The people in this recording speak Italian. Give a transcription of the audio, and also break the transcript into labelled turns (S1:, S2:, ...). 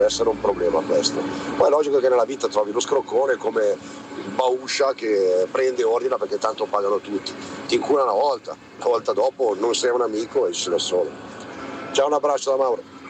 S1: essere un problema questo. Poi è logico che nella vita trovi lo scroccone come il Bauscia che prende e ordina perché tanto pagano tutti. Ti incula una volta dopo non sei un amico e ce n'è solo. Ciao, un abbraccio da Mauro.